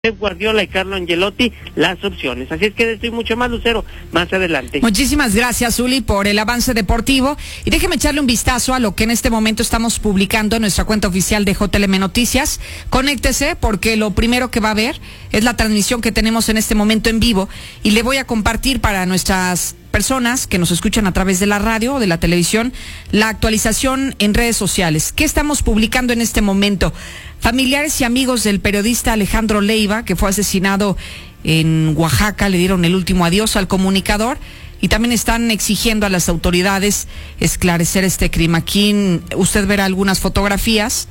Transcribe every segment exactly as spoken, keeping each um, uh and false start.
Pep Guardiola y Carlo Ancelotti las opciones. Así es que estoy mucho más, Lucero, más adelante. Muchísimas gracias, Uli, por el avance deportivo. Y déjeme echarle un vistazo a lo que en este momento estamos publicando en nuestra cuenta oficial de J L M Noticias. Conéctese, porque lo primero que va a ver es la transmisión que tenemos en este momento en vivo. Y le voy a compartir para nuestras personas que nos escuchan a través de la radio o de la televisión la actualización en redes sociales. ¿Qué estamos publicando en este momento? Familiares y amigos del periodista Alejandro Leiva, que fue asesinado en Oaxaca, le dieron el último adiós al comunicador y también están exigiendo a las autoridades esclarecer este crimen. Aquí usted verá algunas fotografías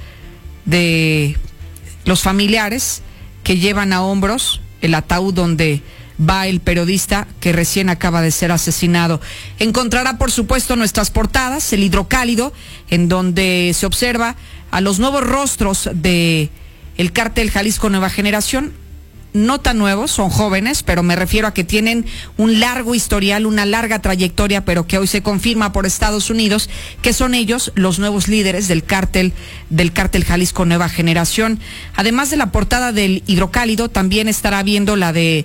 de los familiares que llevan a hombros el ataúd donde va el periodista que recién acaba de ser asesinado. Encontrará, por supuesto, nuestras portadas, el hidrocálido, en donde se observa a los nuevos rostros de el cártel Jalisco Nueva Generación. No tan nuevos, son jóvenes, pero me refiero a que tienen un largo historial, una larga trayectoria, pero que hoy se confirma por Estados Unidos que son ellos los nuevos líderes del cártel, del cártel Jalisco Nueva Generación. Además de la portada del hidrocálido, también estará viendo la de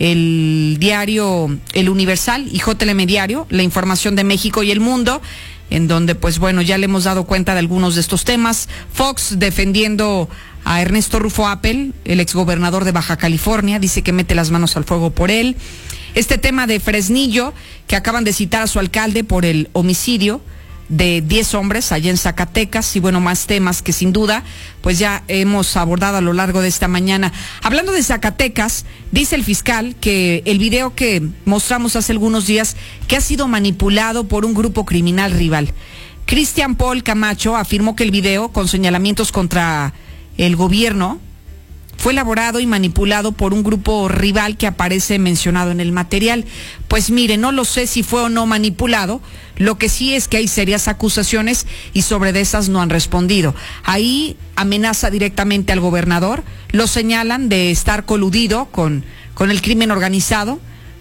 el diario El Universal y J L M Diario, la información de México y el mundo, en donde, pues bueno, ya le hemos dado cuenta de algunos de estos temas. Fox defendiendo a Ernesto Rufo Appel, el exgobernador de Baja California, dice que mete las manos al fuego por él. Este tema de Fresnillo, que acaban de citar a su alcalde por el homicidio de diez hombres allá en Zacatecas, y bueno, más temas que sin duda pues ya hemos abordado a lo largo de esta mañana. Hablando de Zacatecas, dice el fiscal que el video que mostramos hace algunos días que ha sido manipulado por un grupo criminal rival. Cristian Paul Camacho afirmó que el video, con señalamientos contra el gobierno, fue elaborado y manipulado por un grupo rival que aparece mencionado en el material. Pues mire, no lo sé si fue o no manipulado, lo que sí es que hay serias acusaciones y sobre de esas no han respondido. Ahí amenaza directamente al gobernador, lo señalan de estar coludido con, con el crimen organizado,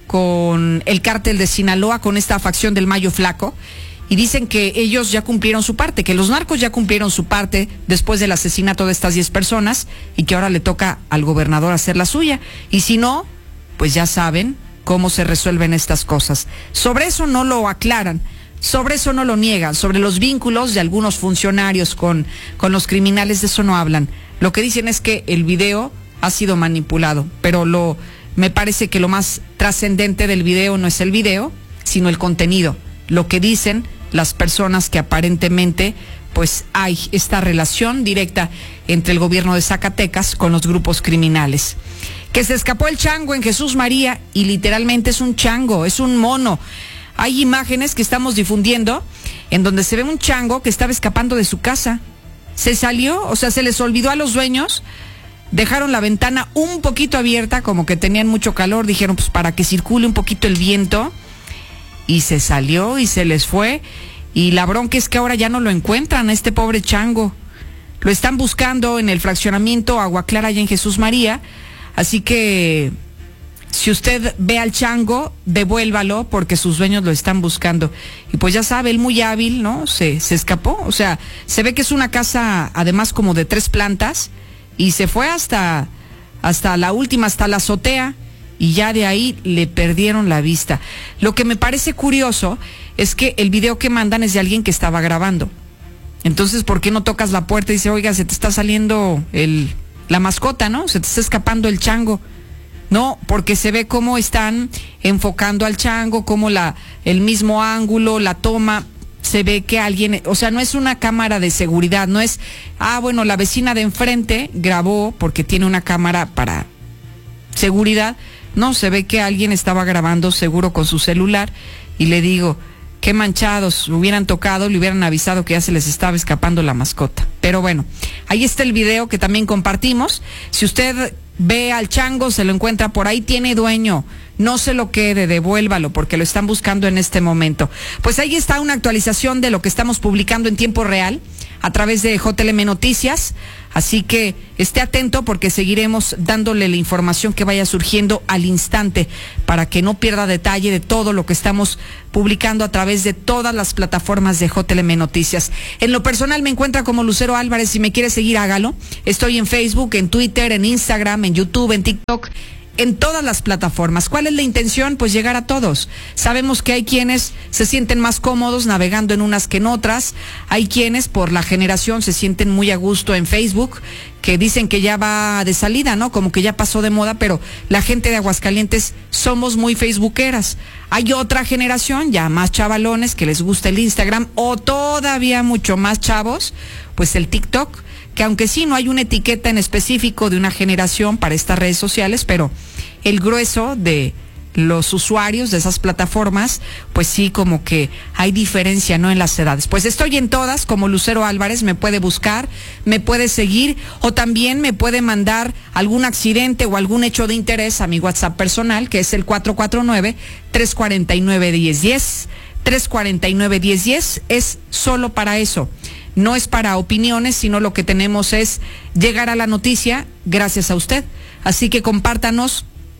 con el cártel de Sinaloa, con esta facción del Mayo Flaco, y dicen que ellos ya cumplieron su parte, que los narcos ya cumplieron su parte después del asesinato de estas diez personas y que ahora le toca al gobernador hacer la suya. Y si no, pues ya saben cómo se resuelven estas cosas. Sobre eso no lo aclaran, sobre eso no lo niegan, sobre los vínculos de algunos funcionarios con, con los criminales, de eso no hablan. Lo que dicen es que el video ha sido manipulado, pero lo me parece que lo más trascendente del video no es el video, sino el contenido, lo que dicen las personas que aparentemente pues hay esta relación directa entre el gobierno de Zacatecas con los grupos criminales. Que se escapó el chango en Jesús María, y literalmente es un chango, es un mono. Hay imágenes que estamos difundiendo en donde se ve un chango que estaba escapando de su casa. Se salió, o sea, se les olvidó a los dueños, dejaron la ventana un poquito abierta, como que tenían mucho calor, dijeron pues para que circule un poquito el viento, y se salió y se les fue. Y la bronca es que ahora ya no lo encuentran a este pobre chango. Lo están buscando en el fraccionamiento Agua Clara allá en Jesús María. Así que si usted ve al chango, devuélvalo, porque sus dueños lo están buscando. Y pues ya sabe, él muy hábil, ¿no? Se, se escapó. O sea, se ve que es una casa además como de tres plantas, y se fue hasta, hasta la última, hasta la azotea. Y ya de ahí le perdieron la vista. Lo que me parece curioso es que el video que mandan es de alguien que estaba grabando. Entonces, ¿por qué no tocas la puerta y dices, oiga, se te está saliendo el, la mascota, ¿no? Se te está escapando el chango. No, porque se ve cómo están enfocando al chango, cómo la, el mismo ángulo, la toma, se ve que alguien, o sea, no es una cámara de seguridad, no es, ah, bueno, la vecina de enfrente grabó porque tiene una cámara para seguridad. No, se ve que alguien estaba grabando seguro con su celular, y le digo, qué manchados, hubieran tocado, le hubieran avisado que ya se les estaba escapando la mascota. Pero bueno, ahí está el video que también compartimos. Si usted ve al chango, se lo encuentra por ahí, tiene dueño, no se lo quede, devuélvalo, porque lo están buscando en este momento. Pues ahí está una actualización de lo que estamos publicando en tiempo real a través de J L M Noticias. Así que esté atento porque seguiremos dándole la información que vaya surgiendo al instante para que no pierda detalle de todo lo que estamos publicando a través de todas las plataformas de J L M Noticias. En lo personal me encuentra como Lucero Álvarez. Si me quiere seguir, hágalo. Estoy en Facebook, en Twitter, en Instagram, en YouTube, en TikTok, en todas las plataformas. ¿Cuál es la intención? Pues llegar a todos. Sabemos que hay quienes se sienten más cómodos navegando en unas que en otras. Hay quienes por la generación se sienten muy a gusto en Facebook, que dicen que ya va de salida, ¿no? Como que ya pasó de moda, pero la gente de Aguascalientes somos muy facebookeras. Hay otra generación, ya más chavalones, que les gusta el Instagram, o todavía mucho más chavos, pues el TikTok, que aunque sí no hay una etiqueta en específico de una generación para estas redes sociales, pero el grueso de los usuarios de esas plataformas, pues sí, como que hay diferencia, ¿no? En las edades. Pues estoy en todas, como Lucero Álvarez, me puede buscar, me puede seguir, o también me puede mandar algún accidente o algún hecho de interés a mi WhatsApp personal, que es el cuatro cuatro nueve, tres cuatro nueve, uno cero uno cero, tres cuatro nueve, uno cero uno cero, es solo para eso. No es para opiniones, sino lo que tenemos es llegar a la noticia gracias a usted. Así que compártanos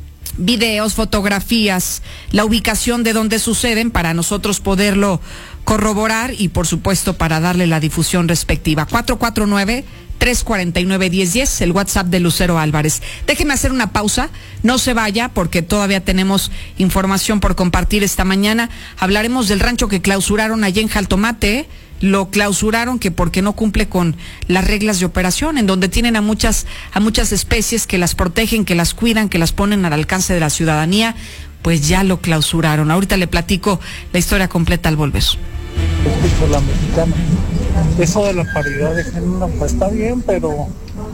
videos, fotografías, la ubicación de donde suceden para nosotros poderlo corroborar y por supuesto para darle la difusión respectiva. cuatro cuatro nueve, tres cuatro nueve, uno cero uno cero, el WhatsApp de Lucero Álvarez. Déjeme hacer una pausa, no se vaya porque todavía tenemos información por compartir esta mañana. Hablaremos del rancho que clausuraron allá en Jaltomate. Lo clausuraron que porque no cumple con las reglas de operación, en donde tienen a muchas a muchas especies que las protegen, que las cuidan, que las ponen al alcance de la ciudadanía, pues ya lo clausuraron. Ahorita le platico la historia completa al volver. Escucho la mexicana. Eso de la paridad de género pues está bien, pero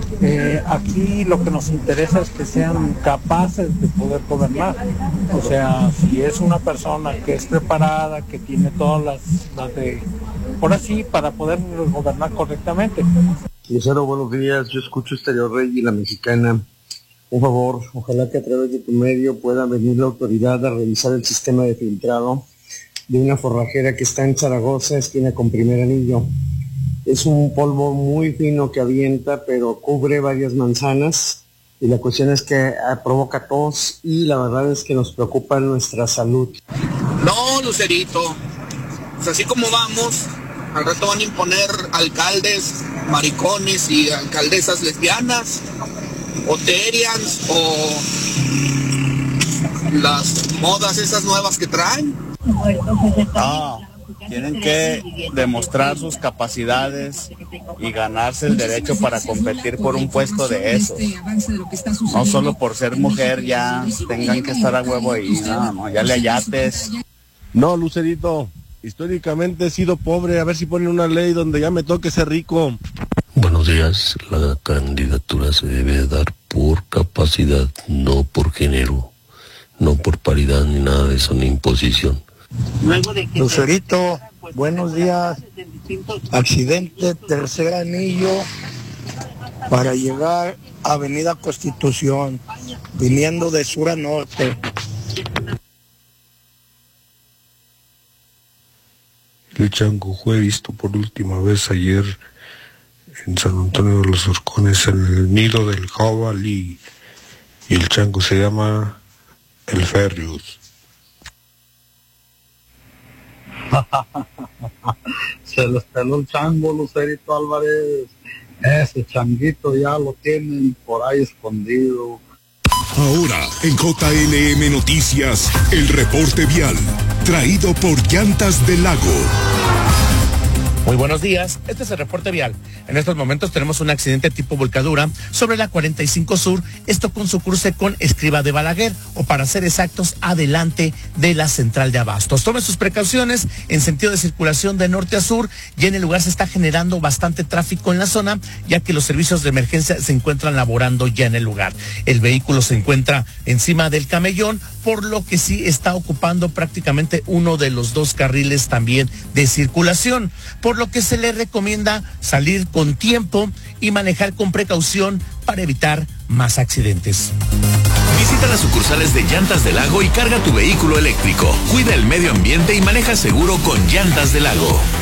eh, aquí lo que nos interesa es que sean capaces de poder gobernar. O sea, si es una persona que es preparada, que tiene todas las, las de, por así, para poder gobernar correctamente. Lucero, buenos días, yo escucho Estéreo Rey y la Mexicana. Un favor, ojalá que a través de tu medio pueda venir la autoridad a revisar el sistema de filtrado de una forrajera que está en Zaragoza, esquina con Primer Anillo. Es un polvo muy fino que avienta, pero cubre varias manzanas, y la cuestión es que provoca tos, y la verdad es que nos preocupa nuestra salud. No, Lucerito, pues así como vamos, al rato van a imponer alcaldes maricones y alcaldesas lesbianas, o terians, o las modas esas nuevas que traen. No, tienen que demostrar sus capacidades y ganarse el derecho para competir por un puesto de esos. No solo por ser mujer ya tengan que estar a huevo ahí, no, no, ya le ayates. No, Lucerito, históricamente he sido pobre, a ver si ponen una ley donde ya me toque ser rico. Buenos días, la candidatura se debe dar por capacidad, no por género, no por paridad ni nada de eso, ni imposición. Lucerito, buenos días. Accidente tercer anillo para llegar a Avenida Constitución, viniendo de sur a norte. El chango fue visto por última vez ayer en San Antonio de los Horcones, en el nido del jabalí, y el chango se llama el Ferrius. Se les peló el chango, Lucerito Álvarez. Ese changuito ya lo tienen por ahí escondido. Ahora, en J L M Noticias, el reporte vial, traído por Llantas del Lago. Muy buenos días, este es el reporte vial. En estos momentos tenemos un accidente tipo volcadura sobre la cuarenta y cinco Sur, esto con su cruce con Escriba de Balaguer, o para ser exactos, adelante de la central de abastos. Tomen sus precauciones en sentido de circulación de norte a sur, y en el lugar se está generando bastante tráfico en la zona, ya que los servicios de emergencia se encuentran laborando ya en el lugar. El vehículo se encuentra encima del camellón, por lo que sí está ocupando prácticamente uno de los dos carriles también de circulación, por lo que se le recomienda salir con tiempo y manejar con precaución para evitar más accidentes. Visita las sucursales de Llantas del Lago y carga tu vehículo eléctrico. Cuida el medio ambiente y maneja seguro con Llantas del Lago.